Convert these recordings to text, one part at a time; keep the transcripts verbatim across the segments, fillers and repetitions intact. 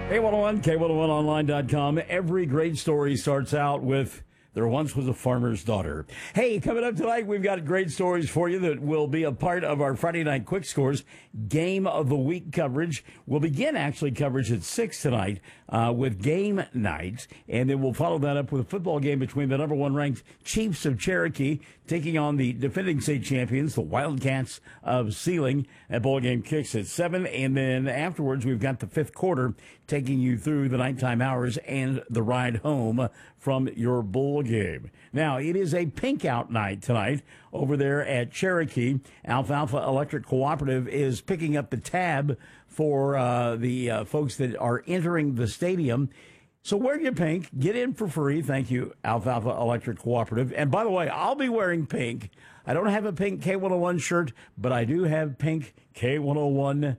K one oh one, K one oh one online dot com. Every great story starts out with "There once was a farmer's daughter." Hey, coming up tonight, we've got great stories for you that will be a part of our Friday Night Quick Scores Game of the Week coverage. We'll begin, actually, coverage at six tonight uh, with game night, and then we'll follow that up with a football game between the number one ranked Chiefs of Cherokee taking on the defending state champions, the Wildcats of Sealing. That ball game kicks at seven, and then afterwards, we've got the fifth quarter taking you through the nighttime hours and the ride home from your bowl game. Now, it is a pink out night tonight over there at Cherokee. Alfalfa Electric Cooperative is picking up the tab for uh, the uh, folks that are entering the stadium. So wear your pink. Get in for free. Thank you, Alfalfa Electric Cooperative. And by the way, I'll be wearing pink. I don't have a pink K one oh one shirt, but I do have pink K one oh one.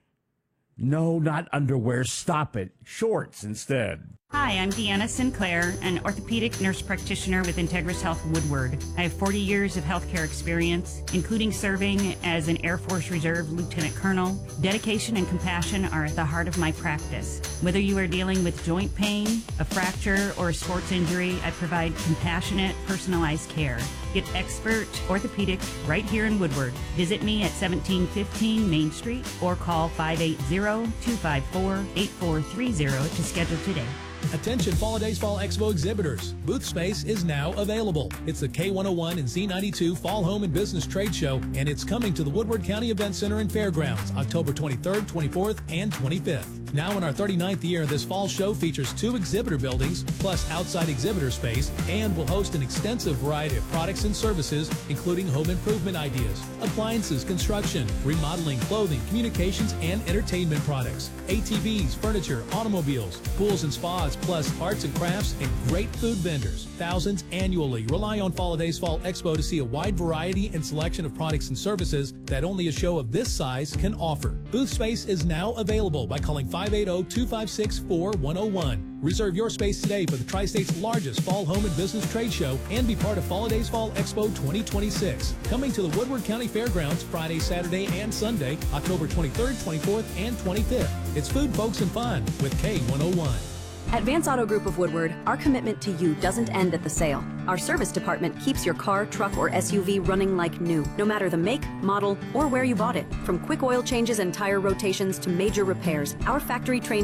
No, not underwear. Stop it. Shorts instead. Hi, I'm Deanna Sinclair, an orthopedic nurse practitioner with Integris Health Woodward. I have forty years of healthcare experience, including serving as an Air Force Reserve Lieutenant Colonel. Dedication and compassion are at the heart of my practice. Whether you are dealing with joint pain, a fracture, or a sports injury, I provide compassionate, personalized care. Get expert orthopedic right here in Woodward. Visit me at seventeen fifteen Main Street or call five eight zero, two five four, eight four three zero to schedule today. Attention Holidays Fall Expo exhibitors. Booth space is now available. It's the K one oh one and Z ninety-two Fall Home and Business Trade Show, and it's coming to the Woodward County Event Center and Fairgrounds October twenty-third, twenty-fourth, and twenty-fifth. Now in our thirty-ninth year, this fall show features two exhibitor buildings plus outside exhibitor space and will host an extensive variety of products and services, including home improvement ideas, appliances, construction, remodeling, clothing, communications, and entertainment products, A T Vs, furniture, automobiles, pools and spas, plus arts and crafts and great food vendors. Thousands annually rely on Holidays Fall Expo to see a wide variety and selection of products and services that only a show of this size can offer. Booth space is now available by calling five eight zero, two five six, four one zero one. Reserve your space today for the Tri-State's largest fall home and business trade show and be part of Holidays Fall Expo twenty twenty-six. Coming to the Woodward County Fairgrounds Friday, Saturday, and Sunday, October twenty-third, twenty-fourth, and twenty-fifth. It's food, folks, and fun with K one oh one. At Vance Auto Group of Woodward, our commitment to you doesn't end at the sale. Our service department keeps your car, truck, or S U V running like new, no matter the make, model, or where you bought it. From quick oil changes and tire rotations to major repairs, our factory trained